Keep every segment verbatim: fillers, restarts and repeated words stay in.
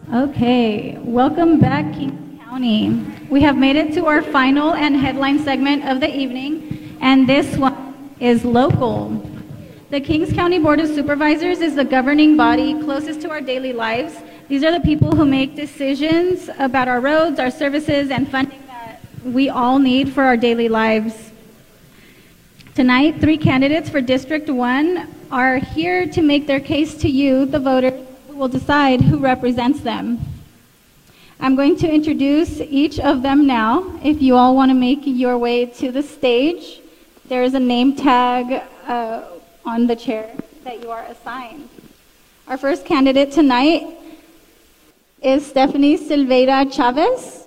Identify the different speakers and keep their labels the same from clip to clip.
Speaker 1: Okay, welcome back, Kings County. We have made it to our final and headline segment of the evening, and this one is local. The Kings County Board of Supervisors is the governing body closest to our daily lives. These are the people who make decisions about our roads, our services, and funding that we all need for our daily lives. Tonight, three candidates for District one are here to make their case to you, the voters, who will decide who represents them. I'm going to introduce each of them now. If you all want to make your way to the stage, there is a name tag uh, on the chair that you are assigned. Our first candidate tonight is Stephanie Silveira Chavez.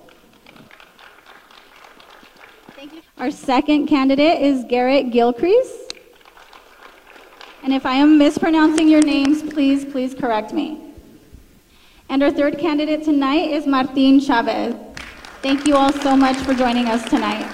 Speaker 1: Thank you. Our second candidate is Garrett Gilcrease. And if I am mispronouncing your names, please, please correct me. And our third candidate tonight is Martin Chavez. Thank you all so much for joining us tonight.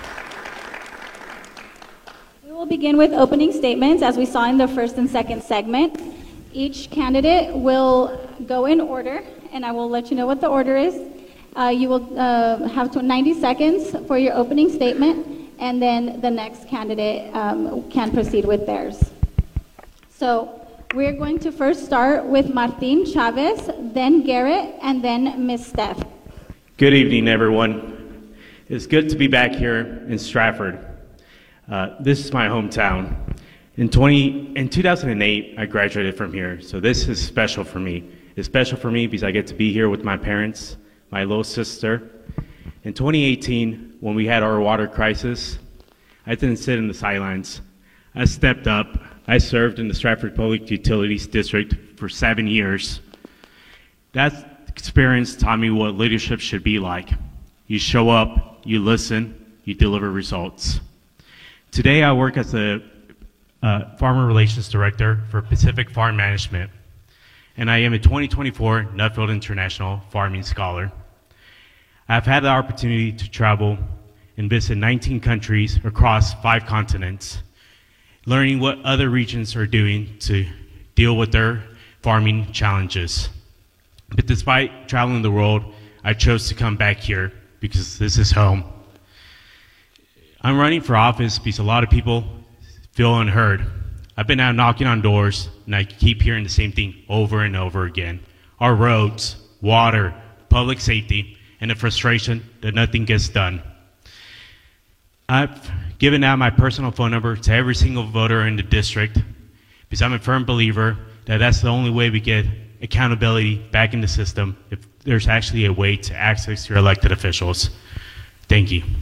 Speaker 1: We will begin with opening statements as we saw in the first and second segment. Each candidate will go in order, and I will let you know what the order is. Uh, you will uh, have ninety seconds for your opening statement, and then the next candidate um, can proceed with theirs. So we're going to first start with Martin Chavez, then Garrett, and then Miz Steph.
Speaker 2: Good evening, everyone. It's good to be back here in Stratford. Uh, this is my hometown. In, twenty, in two thousand eight, I graduated from here, so this is special for me. It's special for me because I get to be here with my parents, my little sister. In twenty eighteen, when we had our water crisis, I didn't sit in the sidelines. I stepped up. I served in the Stratford Public Utilities District for seven years. That experience taught me what leadership should be like. You show up, you listen, you deliver results. Today I work as a uh, Farmer Relations Director for Pacific Farm Management, and I am a twenty twenty-four Nuffield International Farming Scholar. I've had the opportunity to travel and visit nineteen countries across five continents, learning what other regions are doing to deal with their farming challenges. But despite traveling the world, I chose to come back here because this is home. I'm running for office because a lot of people feel unheard. I've been out knocking on doors, and I keep hearing the same thing over and over again. Our roads, water, public safety, and the frustration that nothing gets done. I've given out my personal phone number to every single voter in the district because I'm a firm believer that that's the only way we get accountability back in the system, if there's actually a way to access your elected officials. Thank you.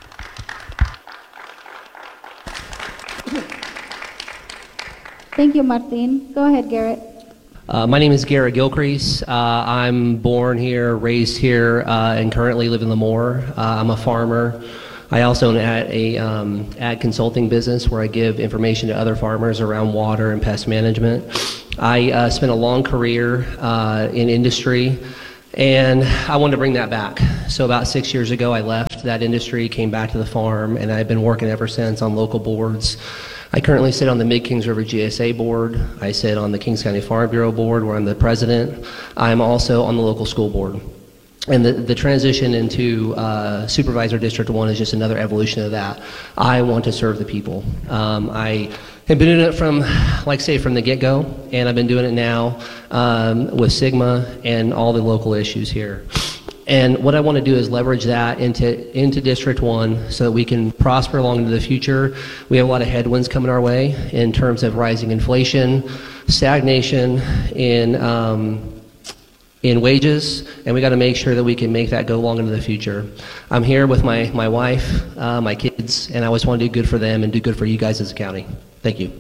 Speaker 1: Thank you, Martin. Go ahead, Garrett.
Speaker 3: Uh, my name is Garrett Gilcrease. Uh, I'm born here, raised here, uh, and currently live in Lemoore. Uh, I'm a farmer. I also own a um, ag consulting business where I give information to other farmers around water and pest management. I uh, spent a long career uh, in industry, and I wanted to bring that back. So about six years ago, I left that industry, came back to the farm, and I've been working ever since on local boards. I currently sit on the Mid-Kings River G S A board. I sit on the Kings County Farm Bureau board where I'm the president. I'm also on the local school board. And the, the transition into uh, Supervisor District one is just another evolution of that. I want to serve the people. Um, I have been doing it from, like say, from the get-go, and I've been doing it now um, with Sigma and all the local issues here. And what I want to do is leverage that into, into District one so that we can prosper along into the future. We have a lot of headwinds coming our way in terms of rising inflation, stagnation in um, in wages, and we got to make sure that we can make that go long into the future. I'm here with my, my wife, uh, my kids, and I always want to do good for them and do good for you guys as a county. Thank you.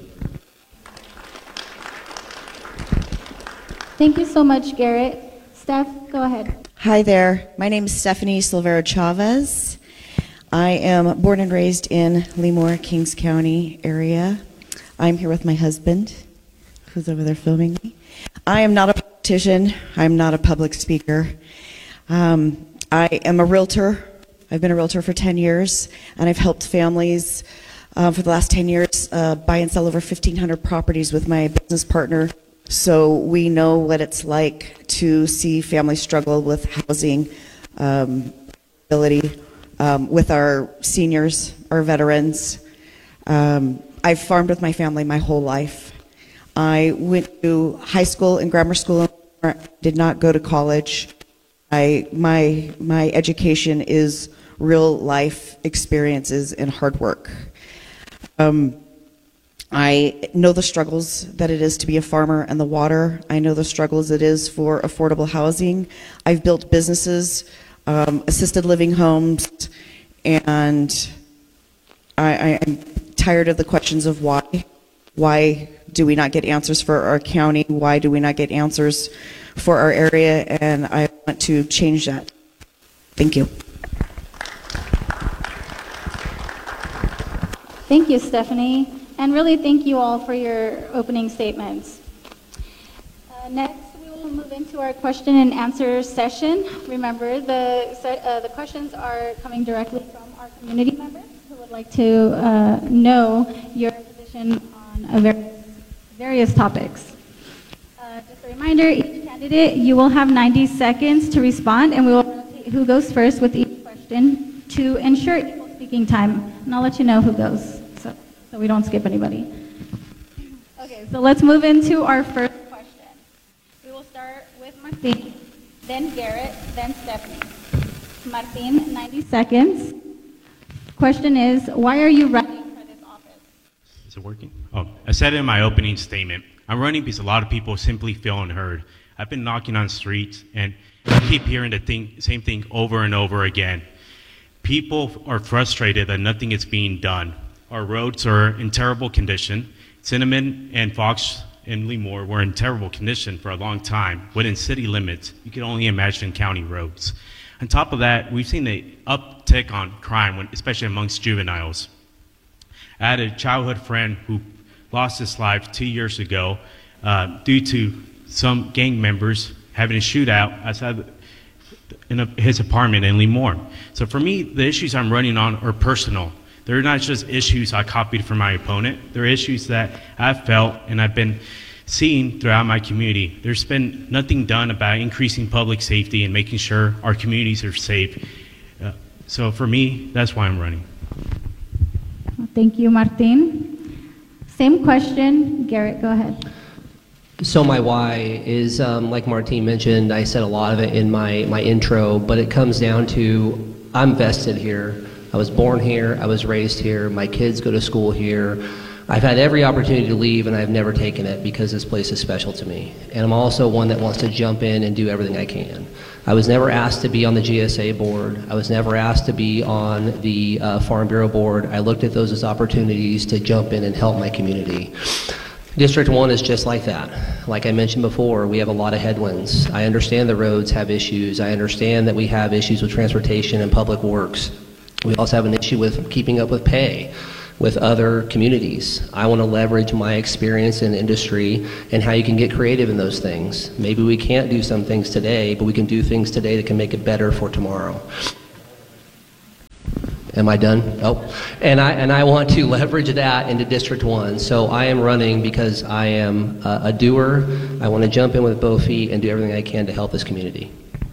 Speaker 1: Thank you so much, Garrett. Steph, go ahead.
Speaker 4: Hi there. My name is Stephanie Silveira Chavez. I am born and raised in Lemoore, Kings County area. I'm here with my husband, who's over there filming me. I am not a politician. I'm not a public speaker. Um, I am a realtor. I've been a realtor for ten years, and I've helped families uh, for the last ten years uh, buy and sell over fifteen hundred properties with my business partner, So we know what it's like to see families struggle with housing, um, ability, um, with our seniors, our veterans. Um, I've farmed with my family my whole life. I went to high school and grammar school, did not go to college. I, my, my education is real life experiences and hard work. Um, I know the struggles that it is to be a farmer and the water. I know the struggles it is for affordable housing. I've built businesses, um, assisted living homes, and I, I'm tired of the questions of why. Why do we not get answers for our county? Why do we not get answers for our area? And I want to change that. Thank you.
Speaker 1: Thank you, Stephanie. And really thank you all for your opening statements. Uh, next, we will move into our question and answer session. Remember, the, uh, the questions are coming directly from our community members who would like to uh, know your position on a various, various topics. Uh, just a reminder, each candidate, you will have ninety seconds to respond, and we will rotate who goes first with each question to ensure equal speaking time. And I'll let you know who goes, so, so we don't skip anybody. Okay, so let's move into our first question. We will start with Martin, then Garrett, then Stephanie. Martin, ninety seconds. Question is, why are you running for this office?
Speaker 2: Is it working? Oh, I said it in my opening statement. I'm running because a lot of people simply feel unheard. I've been knocking on streets, and I keep hearing the thing, same thing over and over again. People are frustrated that nothing is being done. Our roads are in terrible condition. Cinnamon and Fox and Lemoore were in terrible condition for a long time. Within city limits, you can only imagine county roads. On top of that, we've seen the uptick on crime, when, especially amongst juveniles. I had a childhood friend who lost his life two years ago uh, due to some gang members having a shootout outside in a, his apartment in Lemoore. So for me, the issues I'm running on are personal. They're not just issues I copied from my opponent. They're issues that I've felt and I've been seeing throughout my community. There's been nothing done about increasing public safety and making sure our communities are safe. Uh, so for me, that's why I'm running.
Speaker 1: Thank you, Martin. Same question. Garrett, go ahead.
Speaker 3: So my why is, um, like Martine mentioned, I said a lot of it in my, my intro, but it comes down to I'm vested here. I was born here, I was raised here, my kids go to school here. I've had every opportunity to leave, and I've never taken it because this place is special to me. And I'm also one that wants to jump in and do everything I can. I was never asked to be on the G S A board. I was never asked to be on the uh, Farm Bureau board. I looked at those as opportunities to jump in and help my community. District one is just like that. Like I mentioned before, we have a lot of headwinds. I understand the roads have issues. I understand that we have issues with transportation and public works. We also have an issue with keeping up with pay with other communities. I want to leverage my experience in industry and how you can get creative in those things. Maybe we can't do some things today, but we can do things today that can make it better for tomorrow. Am I done? Oh, and I and I want to leverage that into District one. So I am running because I am a, a doer. I want to jump in with both feet and do everything I can to help this community.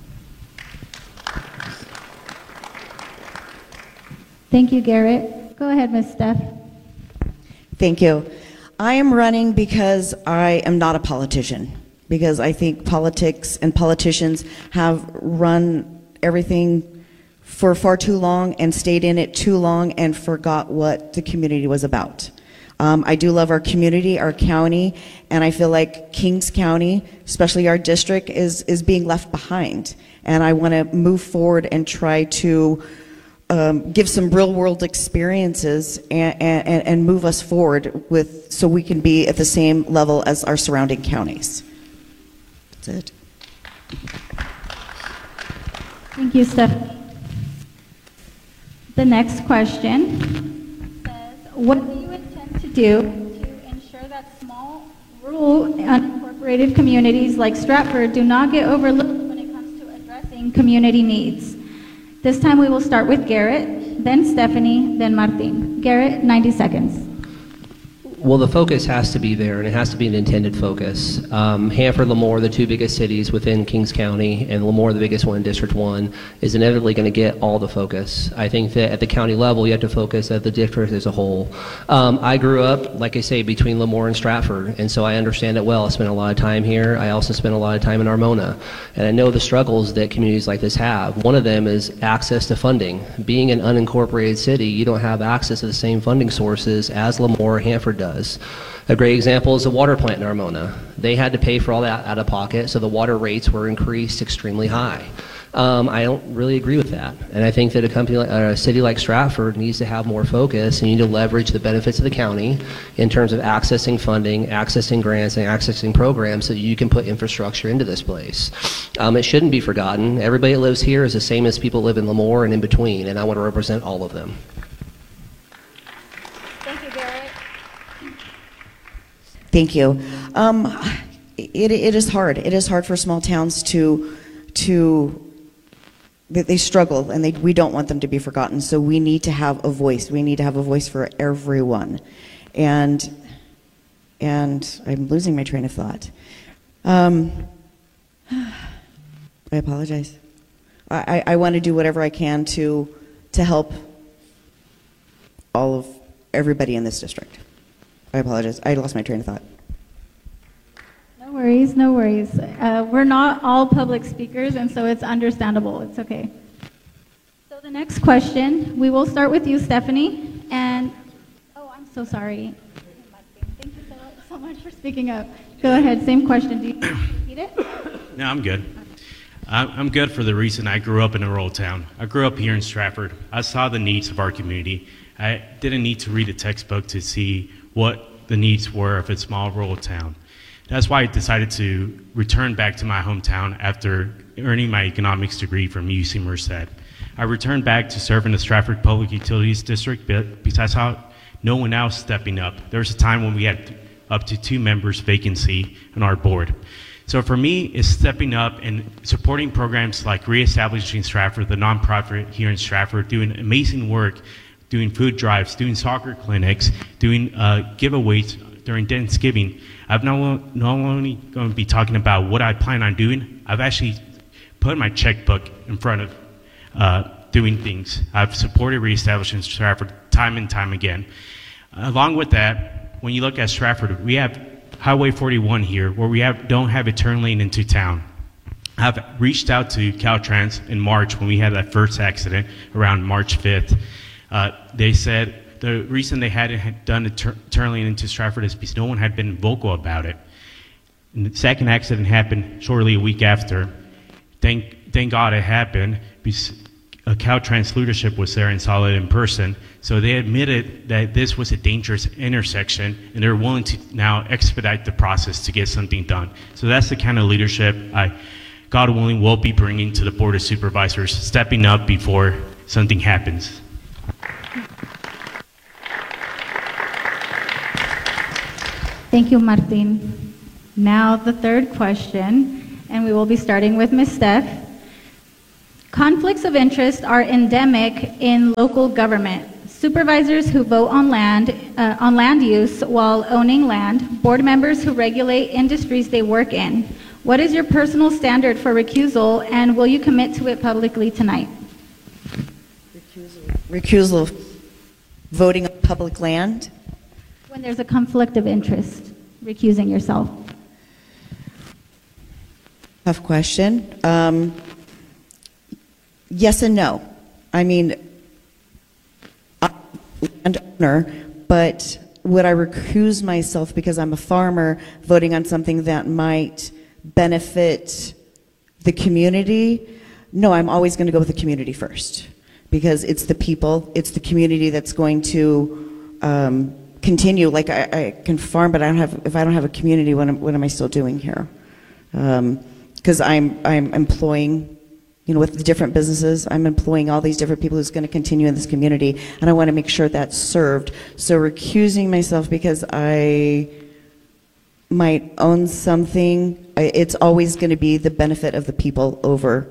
Speaker 1: Thank you, Garrett. Go ahead, Miz Steph.
Speaker 4: Thank you. I am running because I am not a politician, because I think politics and politicians have run everything for far too long and stayed in it too long and forgot what the community was about. Um, I do love our community, our county, and I feel like Kings County, especially our district, is, is being left behind. And I want to move forward and try to Um, give some real world experiences and, and, and move us forward with, so we can be at the same level as our surrounding counties. That's it.
Speaker 1: Thank you, Steph. The next question says, what do you intend to do to ensure that small, rural, unincorporated communities like Stratford do not get overlooked when it comes to addressing community needs? This time we will start with Garrett, then Stephanie, then Martin. Garrett, ninety seconds.
Speaker 3: Well, the focus has to be there, and it has to be an intended focus. Um, Hanford, Lemoore, the two biggest cities within Kings County, and Lemoore, the biggest one in District one, is inevitably going to get all the focus. I think that at the county level, you have to focus at the district as a whole. Um, I grew up, like I say, between Lemoore and Stratford, and so I understand it well. I spent a lot of time here. I also spent a lot of time in Armona, and I know the struggles that communities like this have. One of them is access to funding. Being an unincorporated city, you don't have access to the same funding sources as Lemoore or Hanford does. A great example is the water plant in Armona. They had to pay for all that out of pocket, so the water rates were increased extremely high. Um, I don't really agree with that, and I think that a company, like, uh, a city like Stratford needs to have more focus and you need to leverage the benefits of the county in terms of accessing funding, accessing grants, and accessing programs so that you can put infrastructure into this place. Um, it shouldn't be forgotten. Everybody that lives here is the same as people live in Lemoore and in between, and I want to represent all of them.
Speaker 4: Thank you. Um, it, it is hard. It is hard for small towns to, to, they, they struggle, and they, we don't want them to be forgotten. So we need to have a voice. We need to have a voice for everyone. And, and I'm losing my train of thought. Um, I apologize. I, I want to do whatever I can to, to help all of everybody in this district. I apologize. I lost my train of thought.
Speaker 1: No worries, no worries. Uh, we're not all public speakers, and so it's understandable. It's okay. So the next question, we will start with you, Stephanie. And, oh, I'm so sorry. Thank you so, so much for speaking up. Go ahead, same question. Do you need to repeat it?
Speaker 2: No, I'm good. I'm good for the reason I grew up in a rural town. I grew up here in Stratford. I saw the needs of our community. I didn't need to read a textbook to see what the needs were of a small rural town. That's why I decided to return back to my hometown after earning my economics degree from U C Merced. I returned back to serve in the Stratford Public Utilities District because I saw no one else stepping up. There was a time when we had up to two members vacancy on our board. So for me, it's stepping up and supporting programs like Reestablishing Stratford, the nonprofit here in Stratford, doing amazing work, doing food drives, doing soccer clinics, doing uh, giveaways during Thanksgiving. I've not, not only going to be talking about what I plan on doing, I've actually put my checkbook in front of uh, doing things. I've supported Reestablishing Stratford time and time again. Along with that, when you look at Stratford, we have Highway forty-one here, where we have, don't have a turn lane into town. I've reached out to Caltrans in March when we had that first accident around March fifth. Uh, they said the reason they hadn't done a tur turn lane into Stratford is because no one had been vocal about it. And the second accident happened shortly a week after. Thank, thank God it happened because uh, Caltrans leadership was there and saw it in person. So they admitted that this was a dangerous intersection, and they're willing to now expedite the process to get something done. So that's the kind of leadership I, God willing, will be bringing to the Board of Supervisors, stepping up before something happens.
Speaker 1: Thank you, Martin. Now the third question, and we will be starting with Miz Steph. Conflicts of interest are endemic in local government. Supervisors who vote on land, uh, on land use while owning land, board members who regulate industries they work in. What is your personal standard for recusal, and will you commit to it publicly tonight?
Speaker 4: Recusal. Recusal. Voting on public land?
Speaker 1: When there's a conflict of interest, recusing yourself.
Speaker 4: Tough question. Um, yes and no. I mean, I'm a landowner, but would I recuse myself because I'm a farmer voting on something that might benefit the community? No, I'm always going to go with the community first, because it's the people, it's the community that's going to um, continue. Like I, I can farm, but I don't have. If I don't have a community, what am, what am I still doing here? Because um, I'm I'm employing, you know, with the different businesses, I'm employing all these different people who's going to continue in this community, and I want to make sure that's served. So recusing myself because I might own something, it's always going to be the benefit of the people over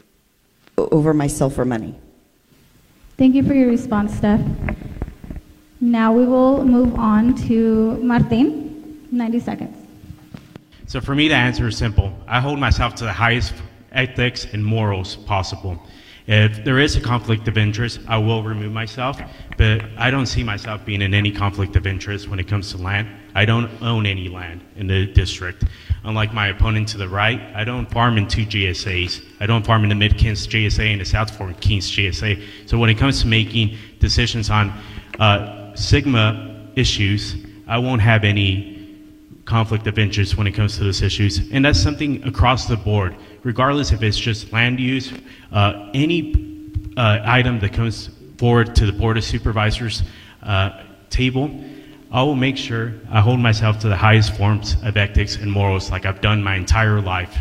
Speaker 4: over myself or money.
Speaker 1: Thank you for your response, Steph. Now we will move on to Martin, ninety seconds.
Speaker 2: So for me, the answer is simple. I hold myself to the highest ethics and morals possible. If there is a conflict of interest, I will remove myself, but I don't see myself being in any conflict of interest when it comes to land. I don't own any land in the district. Unlike my opponent to the right, I don't farm in two G S As. I don't farm in the Mid-Kings G S A and the South Fork Kings G S A. So when it comes to making decisions on uh, Sigma issues, I won't have any conflict of interest when it comes to those issues. And that's something across the board, regardless if it's just land use, uh, any uh, item that comes forward to the Board of Supervisors uh, table, I will make sure I hold myself to the highest forms of ethics and morals like I've done my entire life.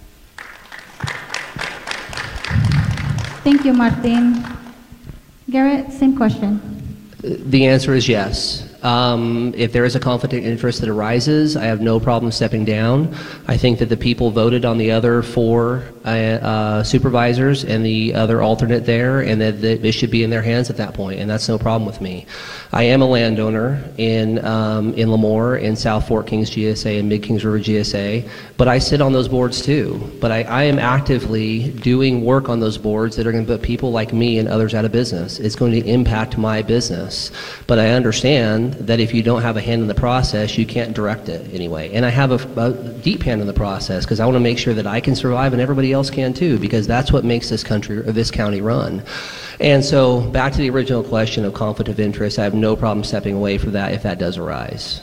Speaker 1: Thank you, Martin. Garrett, same question.
Speaker 3: The answer is yes. Um, if there is a conflict of interest that arises, I have no problem stepping down. I think that the people voted on the other four uh, uh, supervisors and the other alternate there, and that, that it should be in their hands at that point, and that's no problem with me. I am a landowner in um, in Lemoore, in South Fork Kings G S A and Mid-Kings River G S A, but I sit on those boards too. But I, I am actively doing work on those boards that are going to put people like me and others out of business. It's going to impact my business. But I understand that if you don't have a hand in the process, you can't direct it anyway. And I have a, a deep hand in the process because I want to make sure that I can survive and everybody else can too, because that's what makes this country or this county run. And so back to the original question of conflict of interest, I have no problem stepping away from that if that does arise.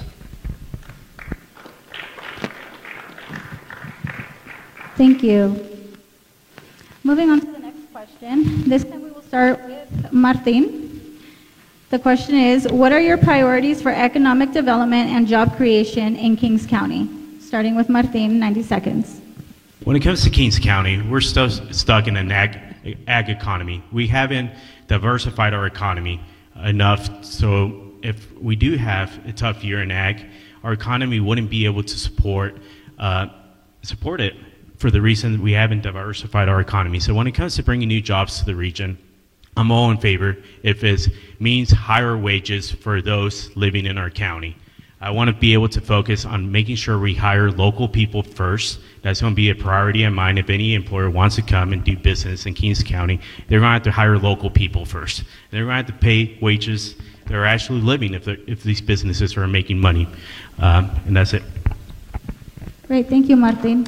Speaker 1: Thank you. Moving on to the next question. This time we will start with Martin. The question is, what are your priorities for economic development and job creation in Kings County? Starting with Martin, ninety seconds.
Speaker 2: When it comes to Kings County, we're still stuck in an ag, ag economy. We haven't diversified our economy enough, so if we do have a tough year in ag, our economy wouldn't be able to support uh, support it for the reason we haven't diversified our economy. So when it comes to bringing new jobs to the region, I'm all in favor if it means higher wages for those living in our county. I want to be able to focus on making sure we hire local people first. That's going to be a priority of mine. If any employer wants to come and do business in Kings County, they're going to have to hire local people first. They're going to have to pay wages that are actually living if, if these businesses are making money. Um, and that's it.
Speaker 1: Great, thank you, Martin.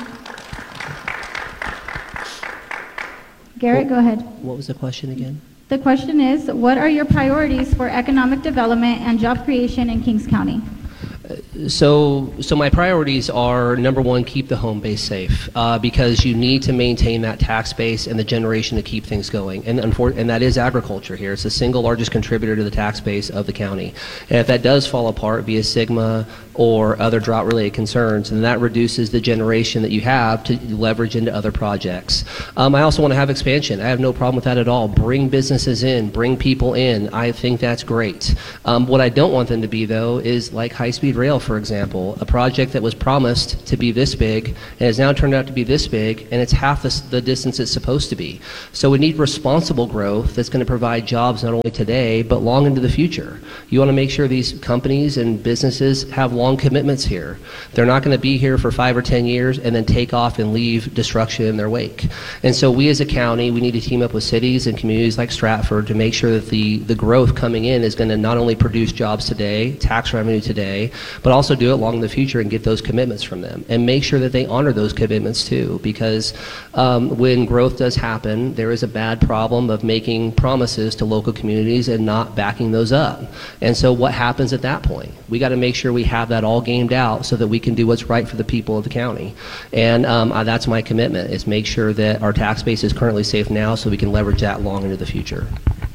Speaker 1: Garrett, go ahead.
Speaker 3: What was the question again?
Speaker 1: The question is, what are your priorities for economic development and job creation in Kings County?
Speaker 3: So, so my priorities are, number one, keep the home base safe, uh, because you need to maintain that tax base and the generation to keep things going. And, and that is agriculture here. It's the single largest contributor to the tax base of the county. And if that does fall apart via Sigma or other drought-related concerns, then that reduces the generation that you have to leverage into other projects. Um, I also want to have expansion. I have no problem with that at all. Bring businesses in, bring people in. I think that's great. Um, what I don't want them to be, though, is like high-speed rail, for example, a project that was promised to be this big and has now turned out to be this big, and it's half the, the distance it's supposed to be. So we need responsible growth that's going to provide jobs not only today, but long into the future. You want to make sure these companies and businesses have long commitments here. They're not going to be here for five or ten years and then take off and leave destruction in their wake. And so we as a county, we need to team up with cities and communities like Stratford to make sure that the, the growth coming in is going to not only produce jobs today, tax revenue today, but also do it long in the future and get those commitments from them. And make sure that they honor those commitments too, because um, when growth does happen, there is a bad problem of making promises to local communities and not backing those up. And so what happens at that point? We got to make sure we have that all gamed out so that we can do what's right for the people of the county. And um, uh, that's my commitment, is make sure that our tax base is currently safe now so we can leverage that long into the future.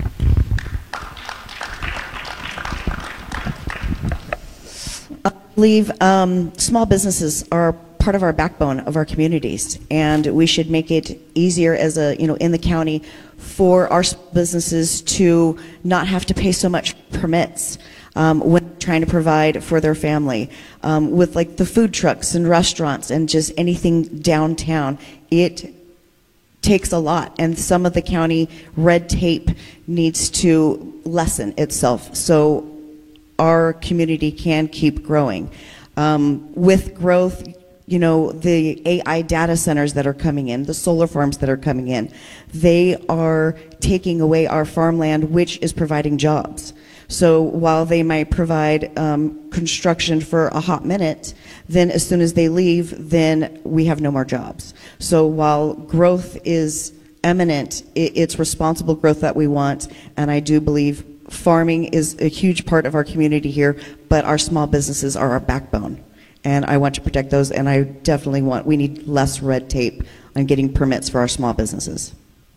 Speaker 4: I believe um, small businesses are part of our backbone of our communities, and we should make it easier as a, you know, in the county for our businesses to not have to pay so much permits um, when trying to provide for their family. Um, with like the food trucks and restaurants and just anything downtown, it takes a lot, and some of the county red tape needs to lessen itself. So our community can keep growing. Um, with growth, you know, the A I data centers that are coming in, the solar farms that are coming in, they are taking away our farmland, which is providing jobs. So while they might provide um, construction for a hot minute, then as soon as they leave, then we have no more jobs. So while growth is eminent, it, it's responsible growth that we want, and I do believe farming is a huge part of our community here, but our small businesses are our backbone. And I want to protect those, and I definitely want, we need less red tape on getting permits for our small businesses.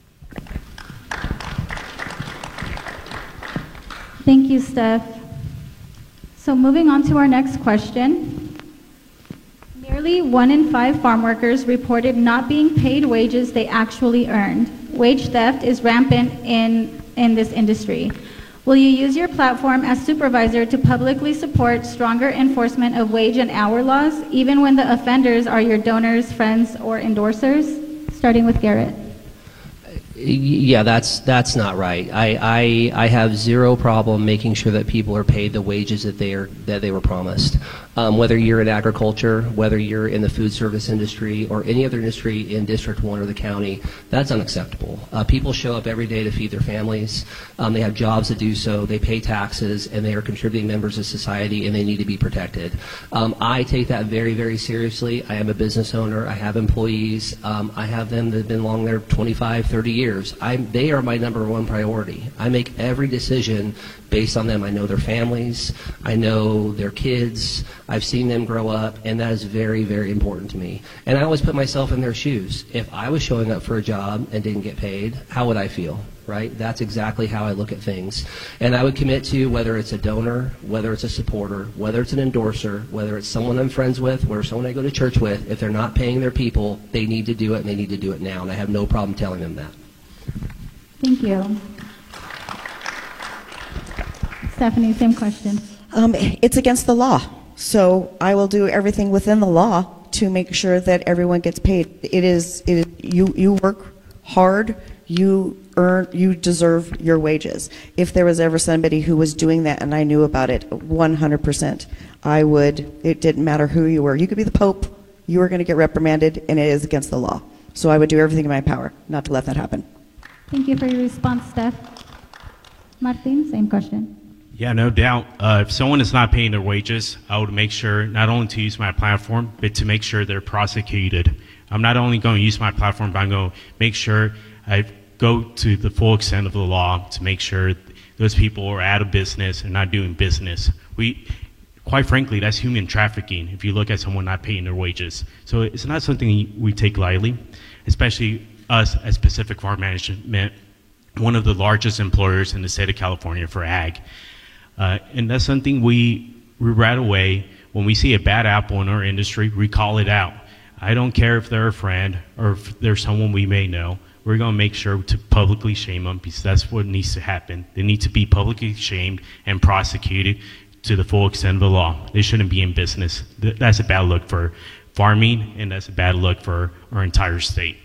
Speaker 1: Thank you, Steph. So moving on to our next question. Nearly one in five farm workers reported not being paid wages they actually earned. Wage theft is rampant in, in this industry. Will you use your platform as supervisor to publicly support stronger enforcement of wage and hour laws, even when the offenders are your donors, friends, or endorsers? Starting with Garrett.
Speaker 3: Yeah, that's that's not right. I, I I have zero problem making sure that people are paid the wages that they are that they were promised. Um, whether you're in agriculture, whether you're in the food service industry, or any other industry in District One or the county, that's unacceptable. Uh, people show up every day to feed their families. Um, they have jobs to do so. They pay taxes, and they are contributing members of society, and they need to be protected. Um, I take that very, very seriously. I am a business owner. I have employees. Um, I have them that have been along there twenty-five, thirty years. I'm, they are my number one priority. I make every decision based on them. I know their families. I know their kids. I've seen them grow up, and that is very, very important to me. And I always put myself in their shoes. If I was showing up for a job and didn't get paid, how would I feel, right? That's exactly how I look at things. And I would commit to, whether it's a donor, whether it's a supporter, whether it's an endorser, whether it's someone I'm friends with, or someone I go to church with, if they're not paying their people, they need to do it, and they need to do it now. And I have no problem telling them that.
Speaker 1: Thank you. Stephanie, same question.
Speaker 4: Um, it's against the law. So I will do everything within the law to make sure that everyone gets paid. It is, it is you, you work hard, you earn, you deserve your wages. If there was ever somebody who was doing that and I knew about it, one hundred percent, I would, it didn't matter who you were. You could be the Pope, you were going to get reprimanded, and it is against the law. So I would do everything in my power not to let that happen.
Speaker 1: Thank you for your response, Steph. Martin, same question.
Speaker 2: Yeah, no doubt. Uh, if someone is not paying their wages, I would make sure not only to use my platform, but to make sure they're prosecuted. I'm not only going to use my platform, but I'm going to make sure I go to the full extent of the law to make sure those people are out of business and not doing business. We, quite frankly, that's human trafficking if you look at someone not paying their wages. So it's not something we take lightly, especially us as Pacific Farm Management, one of the largest employers in the state of California for ag. Uh, and that's something we, we right away, when we see a bad apple in our industry, we call it out. I don't care if they're a friend or if they're someone we may know. We're going to make sure to publicly shame them, because that's what needs to happen. They need to be publicly shamed and prosecuted to the full extent of the law. They shouldn't be in business. That's a bad look for farming, and that's a bad look for our entire state.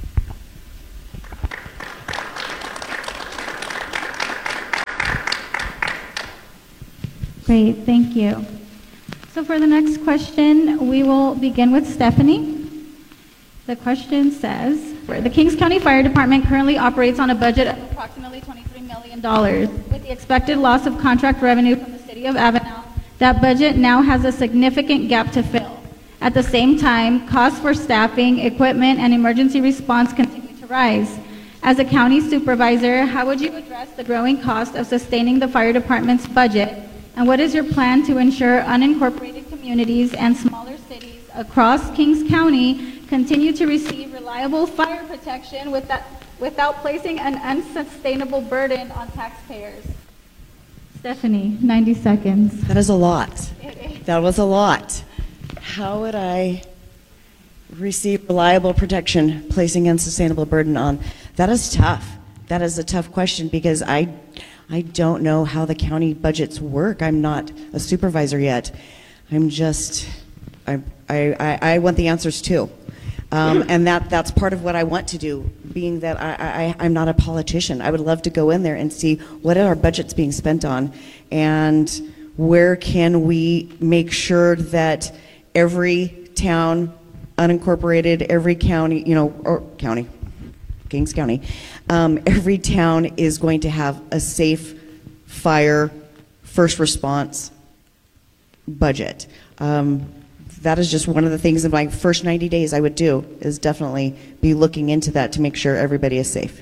Speaker 1: Great, thank you. So for the next question, we will begin with Stephanie. The question says, the Kings County Fire Department currently operates on a budget of approximately twenty-three million dollars. With the expected loss of contract revenue from the city of Avenal, that budget now has a significant gap to fill. At the same time, costs for staffing, equipment, and emergency response continue to rise. As a county supervisor, how would you address the growing cost of sustaining the fire department's budget? And what is your plan to ensure unincorporated communities and smaller cities across Kings County continue to receive reliable fire protection without, without placing an unsustainable burden on taxpayers? Stephanie, ninety seconds.
Speaker 4: That is a lot. That was a lot. How would I receive reliable protection, placing unsustainable burden on? That is tough. That is a tough question, because I I don't know how the county budgets work. I'm not a supervisor yet. I'm just, I, I, I want the answers too. Um, and that, that's part of what I want to do, being that I, I, I'm not a politician. I would love to go in there and see what are our budgets being spent on, and where can we make sure that every town, unincorporated, every county, you know, or county, Kings County, um, every town is going to have a safe fire first response budget. Um, that is just one of the things in my first ninety days I would do, is definitely be looking into that to make sure everybody is safe.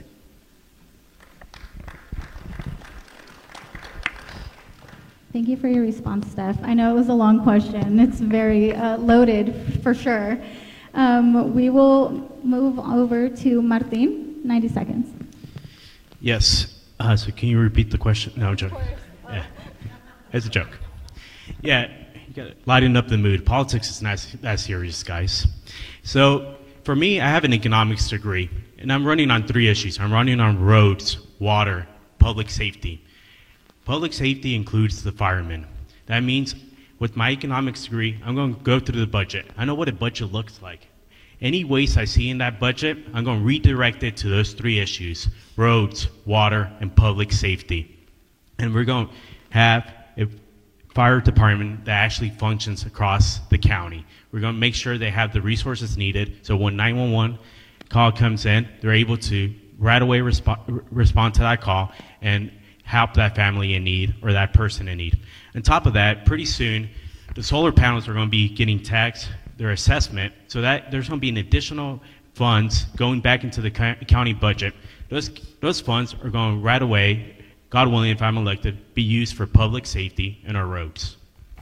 Speaker 1: Thank you for your response, Steph. I know it was a long question. It's very uh, loaded, for sure. Um, we will move over to Martin, ninety seconds.
Speaker 2: Yes. Uh, so can you repeat the question? No, I'm joking. Yeah. It's a joke. Yeah, you got to lighten up the mood. Politics is not that serious, guys. So for me, I have an economics degree, and I'm running on three issues. I'm running on roads, water, public safety. Public safety includes the firemen. That means with my economics degree, I'm going to go through the budget. I know what a budget looks like. Any waste I see in that budget, I'm going to redirect it to those three issues: roads, water, and public safety. And we're going to have a fire department that actually functions across the county. We're going to make sure they have the resources needed, so when nine one one call comes in, they're able to right away respo- respond to that call and help that family in need or that person in need. On top of that, pretty soon, the solar panels are going to be getting taxed, their assessment, so that there's going to be an additional funds going back into the county budget. Those, those funds are going right away, God willing, if I'm elected, be used for public safety and our roads.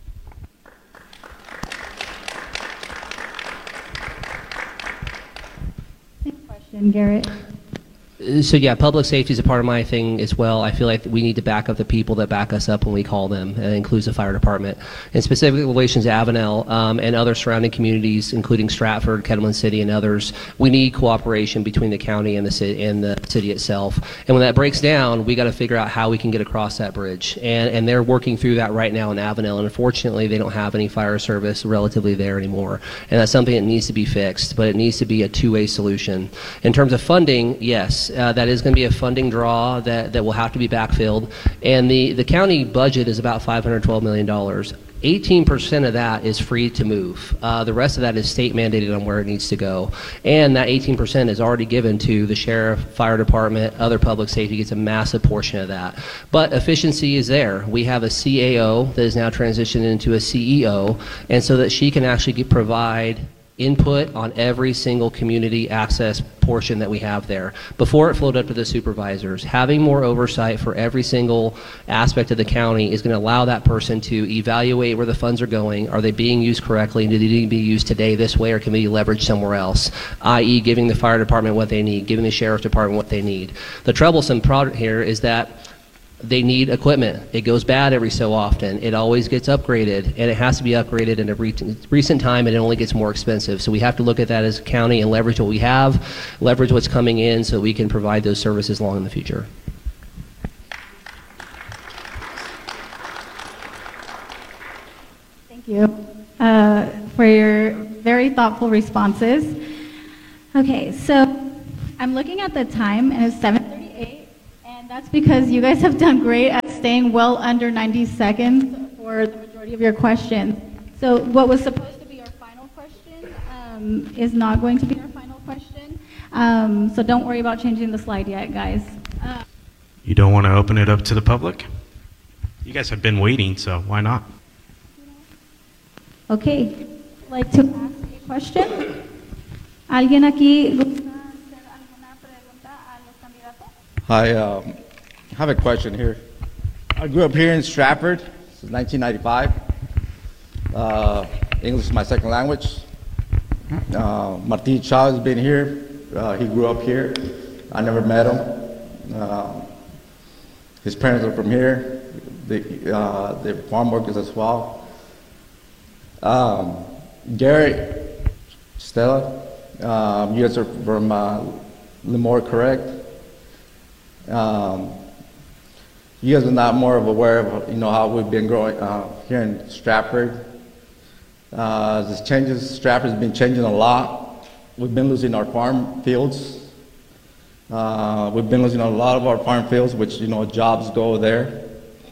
Speaker 1: Same question, Garrett.
Speaker 3: So yeah, public safety is a part of my thing as well. I feel like we need to back up the people that back us up when we call them, and that includes the fire department. And specifically in relation to Avenel um, and other surrounding communities, including Stratford, Kettleman City, and others, we need cooperation between the county and the city, and the city itself. And when that breaks down, we got to figure out how we can get across that bridge. And, and they're working through that right now in Avenel, and unfortunately they don't have any fire service relatively there anymore. And that's something that needs to be fixed, but it needs to be a two-way solution. In terms of funding, yes, Uh, that is going to be a funding draw that, that will have to be backfilled. And the, the county budget is about five hundred twelve million dollars. eighteen percent of that is free to move. Uh, the rest of that is state mandated on where it needs to go. And that eighteen percent is already given to the sheriff, fire department, other public safety gets a massive portion of that. But efficiency is there. We have a C A O that is now transitioned into a C E O, and so that she can actually get, provide input on every single community access portion that we have there. Before it flowed up to the supervisors, having more oversight for every single aspect of the county is going to allow that person to evaluate where the funds are going. Are they being used correctly? And do they need to be used today this way, or can be leveraged somewhere else? that is giving the fire department what they need, giving the sheriff's department what they need. The troublesome product here is that they need equipment. It goes bad every so often. It always gets upgraded, and it has to be upgraded in a re- recent time, and it only gets more expensive. So we have to look at that as a county and leverage what we have, leverage what's coming in, so we can provide those services long in the future.
Speaker 1: Thank you uh, for your very thoughtful responses. Okay, so I'm looking at the time, and it's seven thirty-eight. And that's because you guys have done great at staying well under ninety seconds for the majority of your questions. So what was supposed to be our final question um, is not going to be our final question. Um, so don't worry about changing the slide yet, guys. Uh,
Speaker 2: You don't want to open it up to the public? You guys have been waiting, so why not?
Speaker 1: okay, I'd like to ask a question. ¿Alguien aquí gusta hacer alguna pregunta a los candidatos?
Speaker 5: Hi, um, I have a question here. I grew up here in Stratford since nineteen ninety-five. Uh, English is my second language. Uh, Martin Chavez has been here. Uh, he grew up here. I never met him. Uh, his parents are from here. They, uh, they're farm workers as well. Um, Garrett, Stella, um, you guys are from uh, Lemoore, correct? Um, you guys are not more of aware of, you know, how we've been growing uh, here in Stratford. Uh, this changes, Stratford's been changing a lot. We've been losing our farm fields. Uh, we've been losing a lot of our farm fields, which, you know, jobs go there.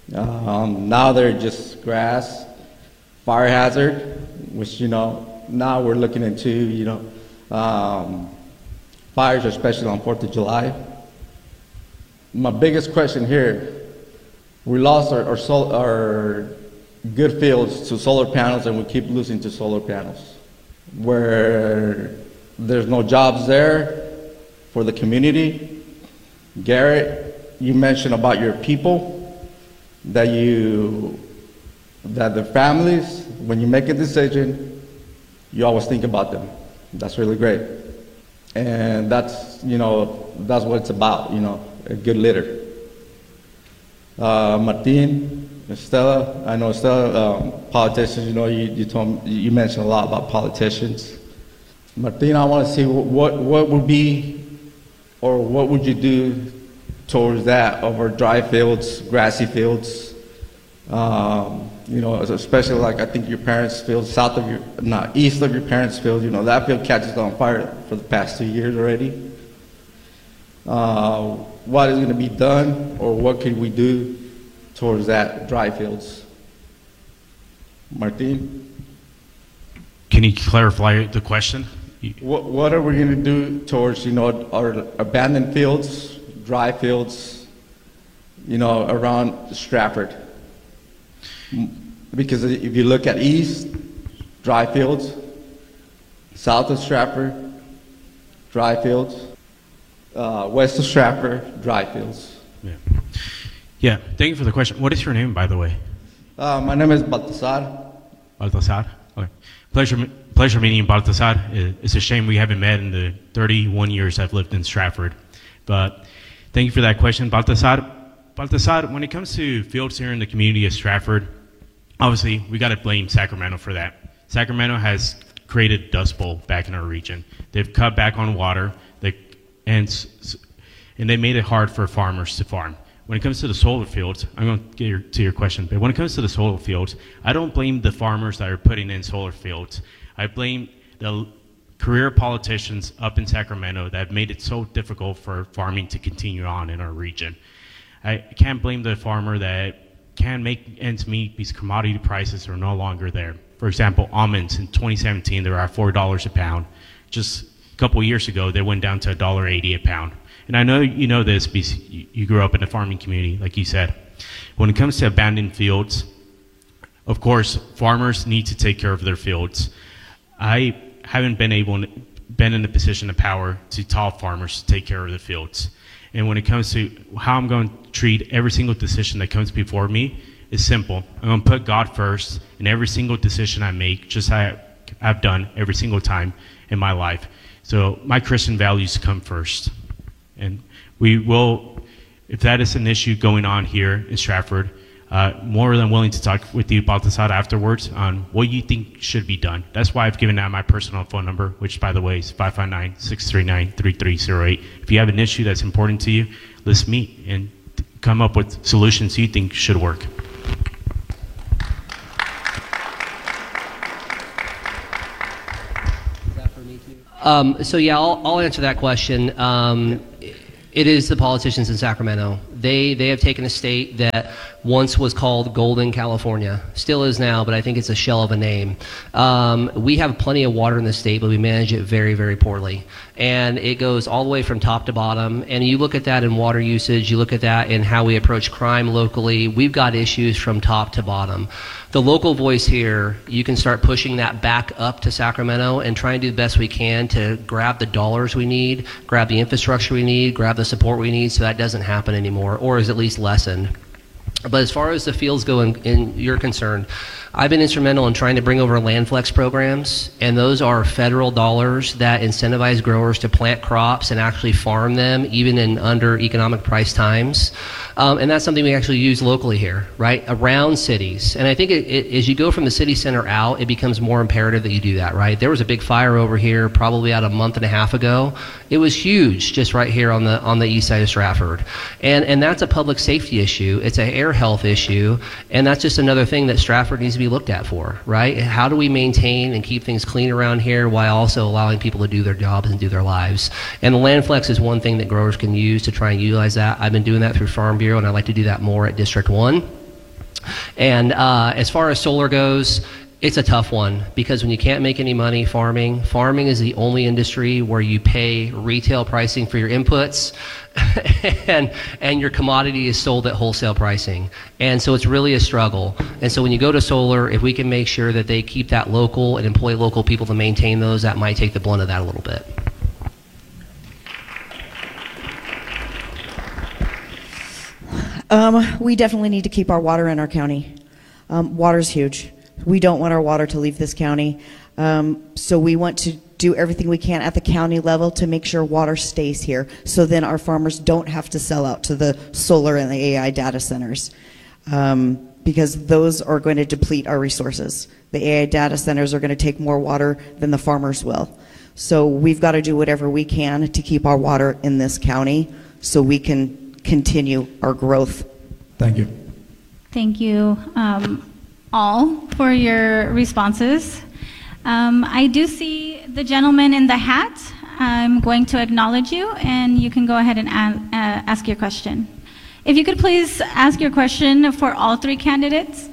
Speaker 5: Um, now they're just grass, fire hazard, which, you know, now we're looking into, you know, um, fires, especially on fourth of July. My biggest question here, we lost our, our, sol our good fields to solar panels, and we keep losing to solar panels, where there's no jobs there for the community. Garrett, you mentioned about your people, that you, that the families, when you make a decision, you always think about them. That's really great. And that's, you know, that's what it's about, you know, a good leader. Uh, Martin, Estela, I know Estela, um, politicians, you know, you, you, told me, you mentioned a lot about politicians. Martin, I want to see what, what would be, or what would you do towards that over dry fields, grassy fields, um, you know, especially like I think your parents' field, south of your, not east of your parents' field, you know, that field catches on fire for the past two years already. Uh, what is going to be done, or what could we do towards that dry fields? Martin?
Speaker 2: Can you clarify the question?
Speaker 5: What, what are we going to do towards, you know, our abandoned fields, dry fields, you know, around Stratford? Because if you look at east, dry fields, south of Stratford, dry fields, uh, west of Stratford, dry fields.
Speaker 2: Yeah. Yeah, thank you for the question. What is your name, by the way?
Speaker 5: Uh, my name is Baltasar.
Speaker 2: Baltasar? Okay. Pleasure, pleasure meeting you, Baltasar. It's a shame we haven't met in the thirty-one years I've lived in Stratford. But thank you for that question, Baltasar. Baltasar, when it comes to fields here in the community of Stratford, obviously we got to blame Sacramento for that. Sacramento has created Dust Bowl back in our region. They've cut back on water, they, and, and they made it hard for farmers to farm. When it comes to the solar fields, I'm going to get your, to your question, but when it comes to the solar fields, I don't blame the farmers that are putting in solar fields. I blame the career politicians up in Sacramento that have made it so difficult for farming to continue on in our region. I can't blame the farmer that can't make ends meet because commodity prices are no longer there. For example, almonds in twenty seventeen, they were at four dollars a pound. Just a couple of years ago, they went down to one dollar eighty a pound. And I know you know this because you grew up in a farming community, like you said. When it comes to abandoned fields, of course, farmers need to take care of their fields. I haven't been able, been in a position of power to tell farmers to take care of the fields. And when it comes to how I'm going to treat every single decision that comes before me, it's simple. I'm going to put God first in every single decision I make, just like I've done every single time in my life. So my Christian values come first. And we will, if that is an issue going on here in Stratford, uh, more than willing to talk with you about this afterwards on what you think should be done. That's why I've given out my personal phone number, which, by the way, is five five nine, six three nine, three three zero eight. If you have an issue that's important to you, let's meet and come up with solutions you think should work.
Speaker 3: Um, so yeah, I'll, I'll answer that question. Um, it is the politicians in Sacramento. They they have taken a state that once was called Golden California, still is now, but I think it's a shell of a name. Um, we have plenty of water in the state, but we manage it very, very poorly. And it goes all the way from top to bottom. And you look at that in water usage, you look at that in how we approach crime locally. We've got issues from top to bottom. The local voice here, you can start pushing that back up to Sacramento and try and do the best we can to grab the dollars we need, grab the infrastructure we need, grab the support we need so that doesn't happen anymore, or is at least lessened. But as far as the fields go in, in you're concerned, I've been instrumental in trying to bring over land flex programs, and those are federal dollars that incentivize growers to plant crops and actually farm them even in under economic price times. Um, and that's something we actually use locally here, right, around cities. And I think it, it, as you go from the city center out, it becomes more imperative that you do that, right? There was a big fire over here probably about a month and a half ago. It was huge just right here on the on the east side of Stratford. And, and that's a public safety issue. It's an air health issue. And that's just another thing that Stratford needs to be looked at for, right? How do we maintain and keep things clean around here while also allowing people to do their jobs and do their lives? And the land flex is one thing that growers can use to try and utilize that. I've been doing that through Farm Bureau, and I'd like to do that more at District one. And uh, as far as solar goes, it's a tough one because when you can't make any money farming, farming is the only industry where you pay retail pricing for your inputs and and your commodity is sold at wholesale pricing. And so it's really a struggle. And so when you go to solar, if we can make sure that they keep that local and employ local people to maintain those, that might take the blunt of that a little bit.
Speaker 4: Um, we definitely need to keep our water in our county. Um, water's huge. We don't want our water to leave this county. Um, so we want to do everything we can at the county level to make sure water stays here. So then our farmers don't have to sell out to the solar and the A I data centers. Um, because those are going to deplete our resources. The A I data centers are going to take more water than the farmers will. So we've got to do whatever we can to keep our water in this county so we can continue our growth.
Speaker 6: Thank you.
Speaker 1: Thank you um, all for your responses. Um, I do see the gentleman in the hat. I'm going to acknowledge you, and you can go ahead and a- uh, ask your question. If you could please ask your question for all three candidates.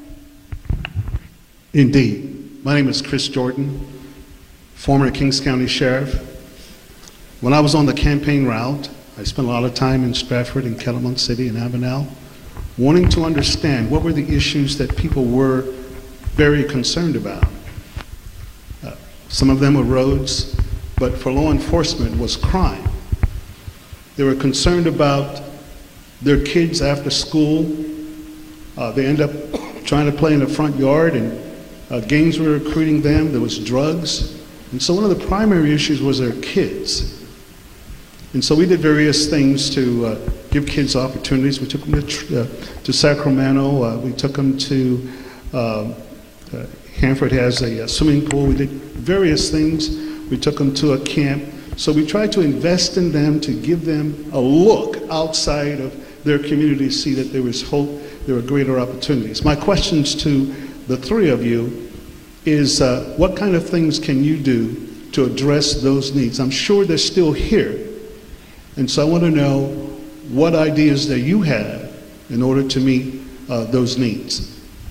Speaker 7: Indeed. My name is Chris Jordan, former Kings County Sheriff. When I was on the campaign route, I spent a lot of time in Stratford and Kettle City and Avenel, wanting to understand what were the issues that people were very concerned about. Uh, some of them were roads, but for law enforcement was crime. They were concerned about their kids after school. Uh, they end up trying to play in the front yard, and uh, gangs were recruiting them. There was drugs. And so one of the primary issues was their kids. And so we did various things to uh, give kids opportunities. We took them to, uh, to Sacramento. Uh, we took them to uh, uh, Hanford has a, a swimming pool. We did various things. We took them to a camp. So we tried to invest in them to give them a look outside of their community, to see that there was hope, there were greater opportunities. My questions to the three of you is uh, what kind of things can you do to address those needs? I'm sure they're still here. And so I want to know what ideas that you have in order to meet uh, those needs.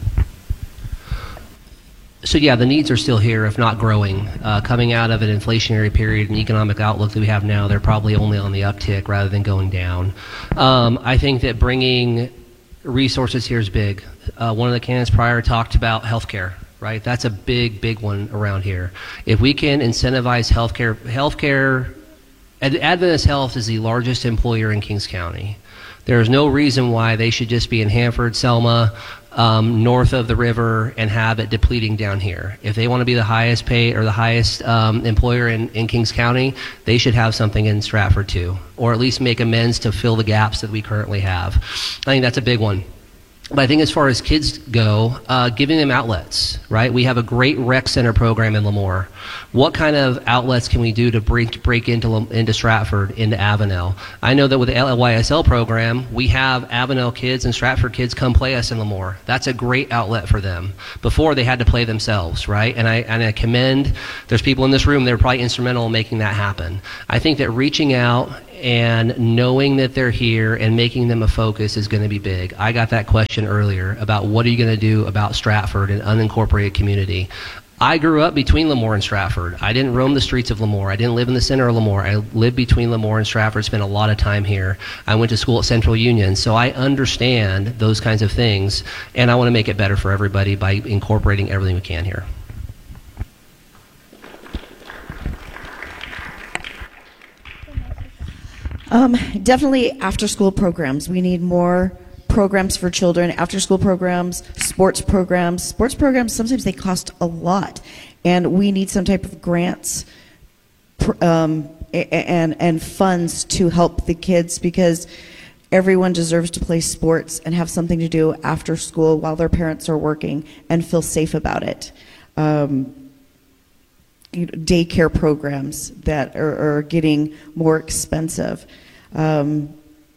Speaker 3: So yeah, the needs are still here, if not growing. Uh, coming out of an inflationary period and economic outlook that we have now, they're probably only on the uptick rather than going down. Um, I think that bringing resources here is big. Uh, one of the candidates prior talked about healthcare, right? That's a big, big one around here. If we can incentivize healthcare, healthcare, Ad- Adventist Health is the largest employer in Kings County. There's no reason why they should just be in Hanford, Selma, um, north of the river, and have it depleting down here. If they want to be the highest paid or the highest um, employer in, in Kings County, they should have something in Stratford too, or at least make amends to fill the gaps that we currently have. I think that's a big one. But I think as far as kids go, uh, giving them outlets, right? We have a great rec center program in Lemoore. What kind of outlets can we do to break, break into, into Stratford, into Avenel? I know that with the L Y S L program, we have Avenel kids and Stratford kids come play us in Lemoore. That's a great outlet for them. Before, they had to play themselves, right? And I, and I commend, there's people in this room that are probably instrumental in making that happen. I think that reaching out and knowing that they're here and making them a focus is going to be big. I got that question earlier about what are you going to do about Stratford, an unincorporated community. I grew up between Lemoore and Stratford. I didn't roam the streets of Lemoore. I didn't live in the center of Lemoore. I lived between Lemoore and Stratford, spent a lot of time here. I went to school at Central Union, so I understand those kinds of things, and I want to make it better for everybody by incorporating everything we can here.
Speaker 4: Um, definitely after-school programs. We need more programs for children, after-school programs, sports programs. Sports programs, sometimes they cost a lot, and we need some type of grants pr- um, and, and funds to help the kids, because everyone deserves to play sports and have something to do after school while their parents are working and feel safe about it. Um, You know, daycare programs that are, are getting more expensive. Um,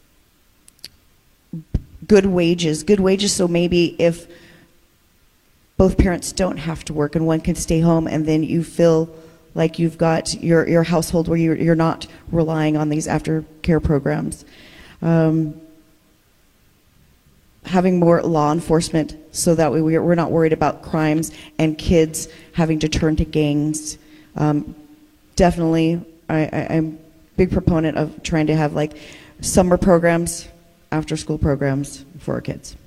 Speaker 4: good wages, good wages. So maybe if both parents don't have to work and one can stay home, and then you feel like you've got your, your household where you're, you're not relying on these aftercare programs. Um, having more law enforcement so that we, we're not worried about crimes and kids having to turn to gangs. Um, definitely, I, I, I'm a big proponent of trying to have like summer programs, after school programs for our kids.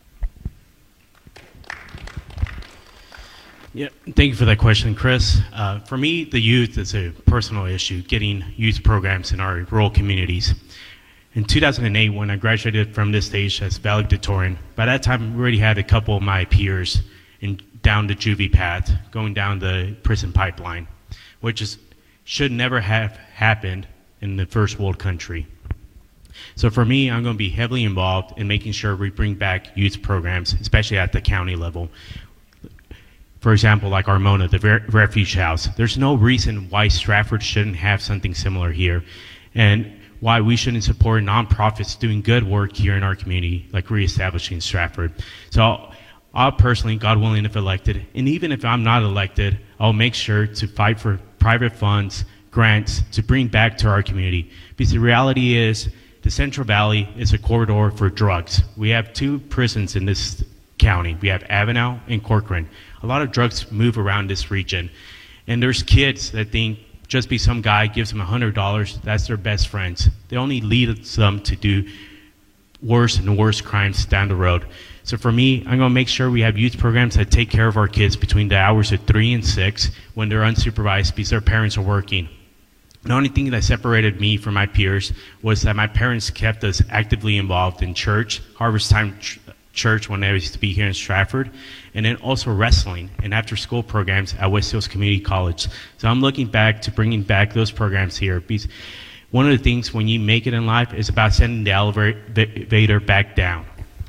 Speaker 2: Yeah, thank you for that question, Chris. Uh, for me, the youth is a personal issue, getting youth programs in our rural communities. In two thousand eight, when I graduated from this stage as valedictorian, by that time we already had a couple of my peers in, down the juvie path, going down the prison pipeline, which is, should never have happened in the first world country. So for me, I'm going to be heavily involved in making sure we bring back youth programs, especially at the county level. For example, like Armona, the Re- refuge house. There's no reason why Stratford shouldn't have something similar here, and why we shouldn't support nonprofits doing good work here in our community, like reestablishing Stratford. So I'll, I'll personally, God willing, if elected, and even if I'm not elected, I'll make sure to fight for private funds, grants, to bring back to our community. Because the reality is, the Central Valley is a corridor for drugs. We have two prisons in this county. We have Avenel and Corcoran. A lot of drugs move around this region. And there's kids that think just be some guy gives them one hundred dollars, that's their best friends. They only lead them to do worse and worse crimes down the road. So for me, I'm going to make sure we have youth programs that take care of our kids between the hours of three and six when they're unsupervised because their parents are working. The only thing that separated me from my peers was that my parents kept us actively involved in church, Harvest Time ch- Church when I used to be here in Stratford, and then also wrestling and after-school programs at West Hills Community College. So I'm looking back to bringing back those programs here. Because one of the things when you make it in life is about sending the elevator back down.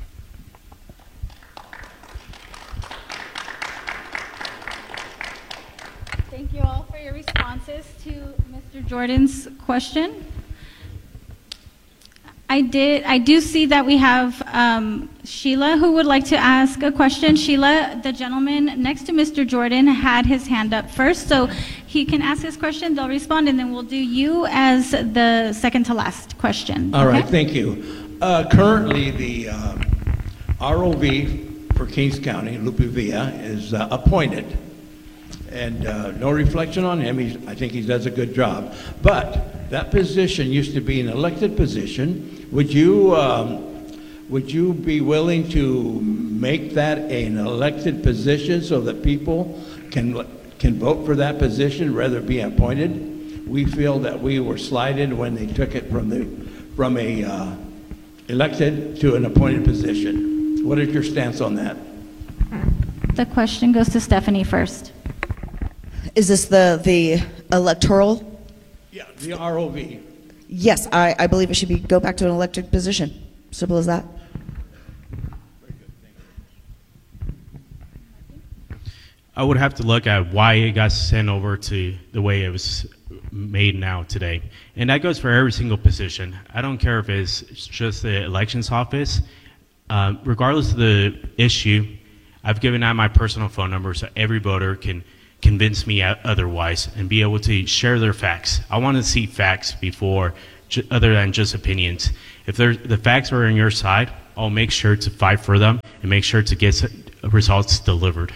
Speaker 1: Thank you all for your responses to Mister Jordan's question. I did. I do see that we have um, Sheila who would like to ask a question. Sheila, the gentleman next to Mister Jordan, had his hand up first, so he can ask his question. They'll respond, and then we'll do you as the second to last question.
Speaker 6: All
Speaker 1: okay?
Speaker 6: right, thank you. Uh, currently, the uh, R O V for Kings County, Lupe Villa, is uh, appointed. And uh, no reflection on him. He's, I think he does a good job. But that position used to be an elected position. Would you, um, would you be willing to make that an elected position so that people can, can vote for that position rather than be appointed? We feel that we were slighted when they took it from, the, from a uh, elected to an appointed position. What is your stance on that?
Speaker 1: The question goes to Stephanie first.
Speaker 4: Is this the, the electoral?
Speaker 6: Yeah, the R O V.
Speaker 4: Yes, I, I believe it should be go back to an elected position. Simple as that.
Speaker 2: I would have to look at why it got sent over to the way it was made now today. And that goes for every single position. I don't care if it's just the elections office. Uh, regardless of the issue, I've given out my personal phone number so every voter can convince me otherwise and be able to share their facts. I want to see facts before, other than just opinions. If the facts are on your side, I'll make sure to fight for them and make sure to get results delivered.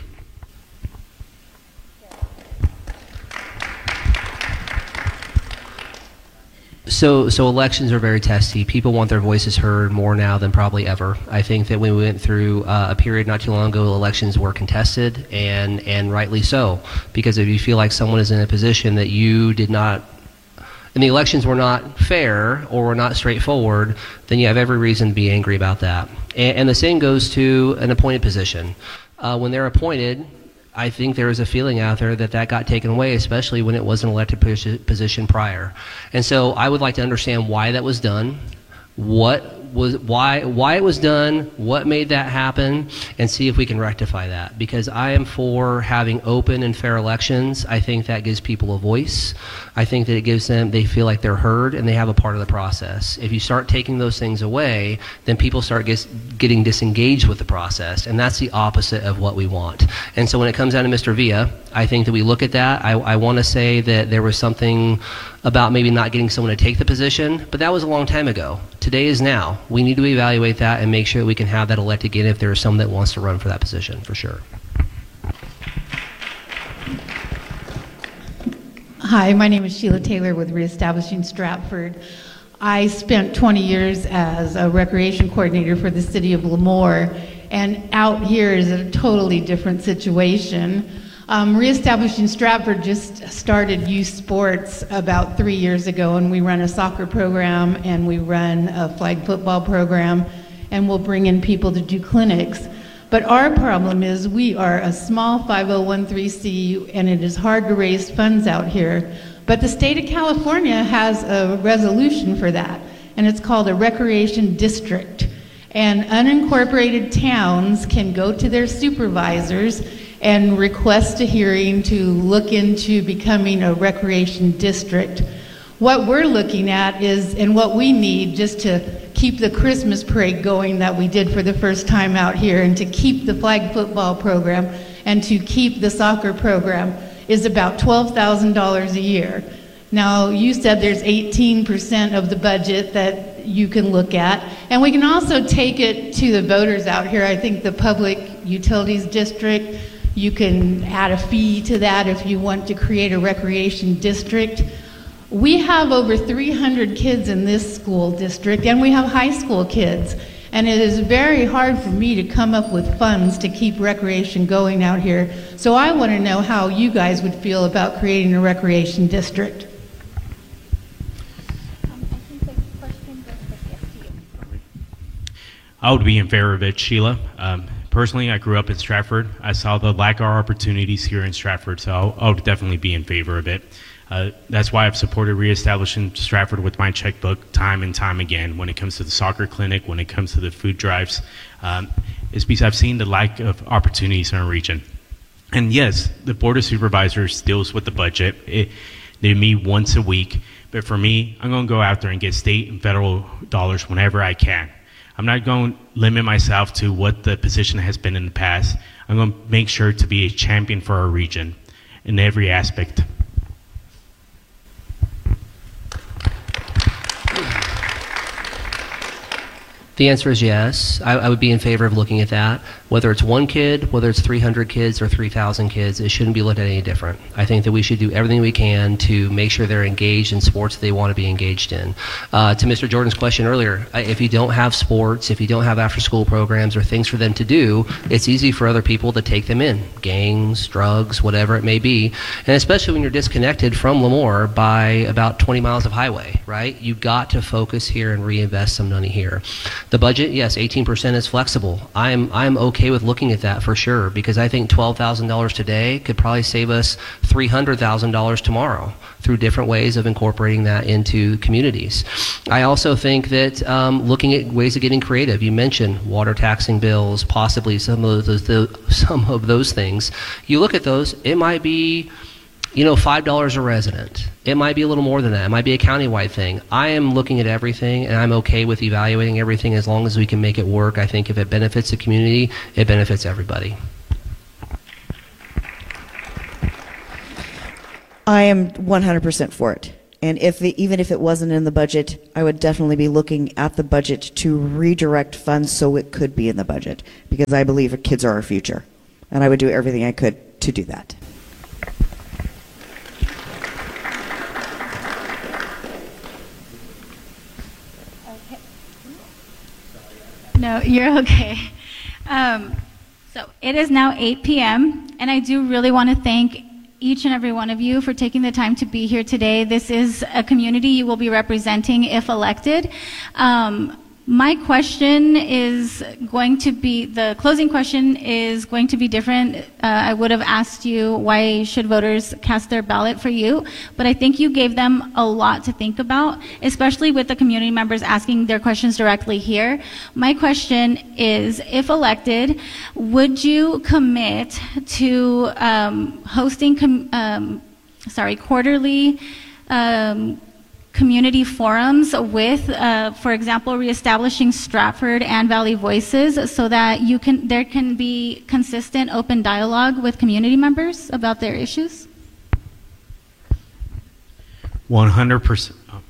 Speaker 3: So, so elections are very testy. People want their voices heard more now than probably ever. I think that when we went through uh, a period not too long ago, elections were contested, and, and rightly so. Because if you feel like someone is in a position that you did not, and the elections were not fair or were not straightforward, then you have every reason to be angry about that. And, and the same goes to an appointed position. Uh, when they're appointed, I think there is a feeling out there that that got taken away, especially when it was an elected position prior. And so I would like to understand why that was done, what was why why it was done, what made that happen, and see if we can rectify that. Because I am for having open and fair elections. I think that gives people a voice. I think that it gives them, they feel like they're heard and they have a part of the process. If you start taking those things away, then people start get, getting disengaged with the process, and that's the opposite of what we want. And so when it comes down to Mister Villa, I think that we look at that. I, I want to say that there was something about maybe not getting someone to take the position, but that was a long time ago. Today is now. We need to evaluate that and make sure that we can have that elected again if there is someone that wants to run for that position, for sure.
Speaker 8: Hi, my name is Sheila Taylor with Reestablishing Stratford. I spent twenty years as a recreation coordinator for the city of Lemoore, and out here is a totally different situation. Um, Reestablishing Stratford just started youth sports about three years ago, and we run a soccer program and we run a flag football program, and we'll bring in people to do clinics. But our problem is we are a small five oh one c, and it is hard to raise funds out here. But the state of California has a resolution for that, and it's called a recreation district. And unincorporated towns can go to their supervisors and request a hearing to look into becoming a recreation district. What we're looking at is, and what we need just to keep the Christmas parade going that we did for the first time out here, and to keep the flag football program, and to keep the soccer program, is about twelve thousand dollars a year. Now, you said there's eighteen percent of the budget that you can look at, and we can also take it to the voters out here. I think the Public Utilities District, you can add a fee to that if you want to create a recreation district. We have over three hundred kids in this school district, and we have high school kids. And it is very hard for me to come up with funds to keep recreation going out here. So I want to know how you guys would feel about creating a recreation district.
Speaker 2: I would be in favor of it, Sheila. Um, personally, I grew up in Stratford. I saw the lack of opportunities here in Stratford, so I would definitely be in favor of it. Uh, that's why I've supported reestablishing Stratford with my checkbook time and time again when it comes to the soccer clinic, when it comes to the food drives. Um, it's because I've seen the lack of opportunities in our region. And yes, the Board of Supervisors deals with the budget. It, they meet once a week. But for me, I'm going to go out there and get state and federal dollars whenever I can. I'm not going to limit myself to what the position has been in the past. I'm going to make sure to be a champion for our region in every aspect.
Speaker 3: The answer is yes. I, I would be in favor of looking at that. Whether it's one kid, whether it's three hundred kids or three thousand kids, it shouldn't be looked at any different. I think that we should do everything we can to make sure they're engaged in sports that they want to be engaged in. Uh, to Mister Jordan's question earlier, if you don't have sports, if you don't have after-school programs or things for them to do, it's easy for other people to take them in. Gangs, drugs, whatever it may be. And especially when you're disconnected from Lemoore by about twenty miles of highway, right? You've got to focus here and reinvest some money here. The budget, yes, eighteen percent is flexible. I'm I'm okay with looking at that for sure, because I think twelve thousand dollars today could probably save us three hundred thousand dollars tomorrow through different ways of incorporating that into communities. I also think that um, looking at ways of getting creative. You mentioned water taxing bills, possibly some of those, the, some of those things. You look at those, it might be, you know, five dollars a resident. It might be a little more than that. It might be a countywide thing. I am looking at everything, and I'm okay with evaluating everything as long as we can make it work. I think if it benefits the community, it benefits everybody.
Speaker 4: I am one hundred percent for it. And if the, even if it wasn't in the budget, I would definitely be looking at the budget to redirect funds so it could be in the budget, because I believe kids are our future. And I would do everything I could to do that.
Speaker 1: No, you're okay. Um, so it is now eight p m and I do really want to thank each and every one of you for taking the time to be here today. This is a community you will be representing if elected. Um, my question is going to be, the closing question is going to be different. Uh, I would have asked you why should voters cast their ballot for you, but I think you gave them a lot to think about, especially with the community members asking their questions directly here. My question is, if elected, would you commit to um, hosting, com um, sorry, quarterly um, community forums with, uh, for example, reestablishing Stratford and Valley Voices, so that you can, there can be consistent open dialogue with community members about their issues?
Speaker 2: one hundred percent. Oh.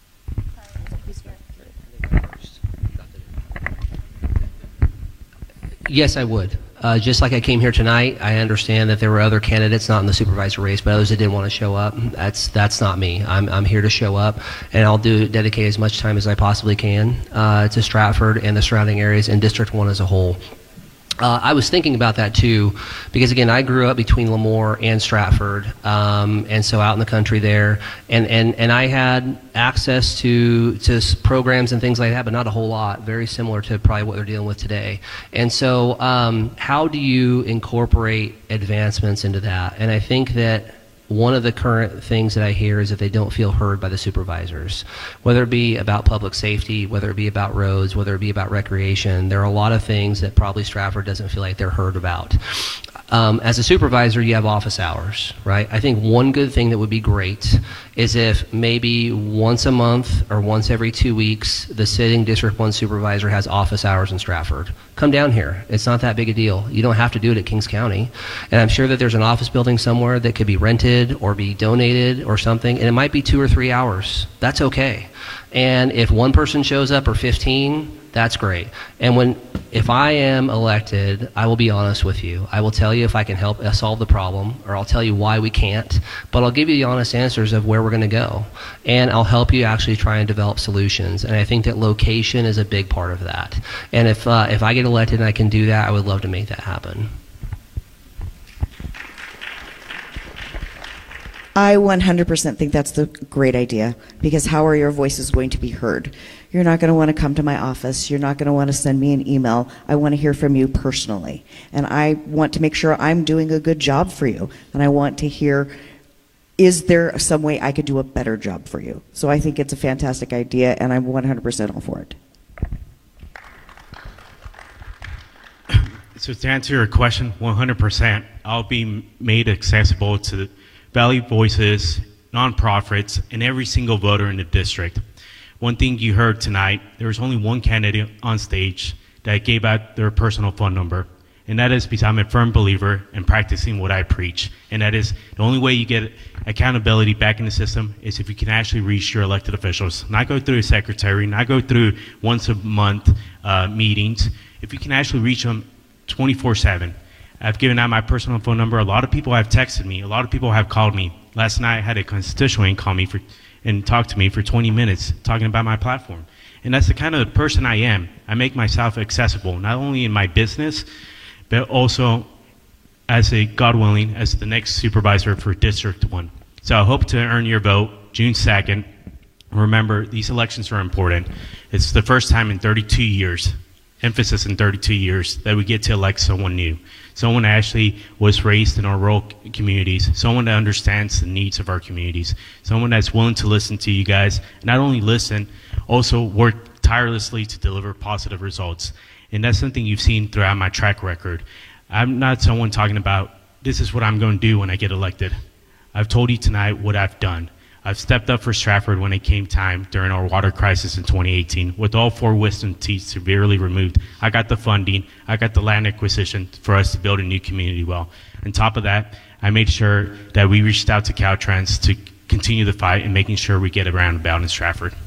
Speaker 3: Yes, I would. Uh, just like I came here tonight, I understand that there were other candidates not in the supervisor race, but others that didn't want to show up. That's that's not me. I'm I'm here to show up, and I'll do dedicate as much time as I possibly can uh, to Stratford and the surrounding areas and District One as a whole. Uh, I was thinking about that too, because again, I grew up between Lemoore and Stratford, um, and so out in the country there, and, and, and I had access to to programs and things like that, but not a whole lot. Very similar to probably what they're dealing with today. And so, um, how do you incorporate advancements into that? And I think that one of the current things that I hear is that they don't feel heard by the supervisors, whether it be about public safety, whether it be about roads, whether it be about recreation. There are a lot of things that probably Stratford doesn't feel like they're heard about. Um, as a supervisor, you have office hours, right? I think one good thing that would be great is if maybe once a month or once every two weeks, the sitting District one supervisor has office hours in Stratford. Come down here. It's not that big a deal. You don't have to do it at Kings County. And I'm sure that there's an office building somewhere that could be rented or be donated or something, and it might be two or three hours. That's okay. And if one person shows up or fifteen, that's great. And when, if I am elected, I will be honest with you. I will tell you if I can help uh, solve the problem, or I'll tell you why we can't, but I'll give you the honest answers of where we're going to go. And I'll help you actually try and develop solutions. And I think that location is a big part of that. And if, uh, if I get elected and I can do that, I would love to make that happen.
Speaker 4: I one hundred percent think that's the great idea, because how are your voices going to be heard? You're not going to want to come to my office. You're not going to want to send me an email. I want to hear from you personally. And I want to make sure I'm doing a good job for you. And I want to hear, is there some way I could do a better job for you? So I think it's a fantastic idea, and I'm one hundred percent all for it.
Speaker 2: So to answer your question, one hundred percent, I'll be made accessible to the Valley Voices, nonprofits, and every single voter in the district. One thing you heard tonight, there was only one candidate on stage that gave out their personal phone number, and that is because I'm a firm believer in practicing what I preach, and that is the only way you get accountability back in the system is if you can actually reach your elected officials, not go through a secretary, not go through once a month uh, meetings. If you can actually reach them twenty-four seven. I've given out my personal phone number. A lot of people have texted me. A lot of people have called me. Last night I had a constituent call me for, and talk to me for twenty minutes talking about my platform. And that's the kind of person I am. I make myself accessible, not only in my business, but also as a, God willing, as the next supervisor for District one. So I hope to earn your vote June second. Remember, these elections are important. It's the first time in thirty-two years, emphasis in thirty-two years, that we get to elect someone new. Someone that actually was raised in our rural communities, someone that understands the needs of our communities, someone that's willing to listen to you guys, not only listen, also work tirelessly to deliver positive results. And that's something you've seen throughout my track record. I'm not someone talking about, this is what I'm going to do when I get elected. I've told you tonight what I've done. I've stepped up for Stratford when it came time during our water crisis in twenty eighteen. With all four wisdom teeth severely removed, I got the funding, I got the land acquisition for us to build a new community well. On top of that, I made sure that we reached out to Caltrans to continue the fight and making sure we get a roundabout in Stratford.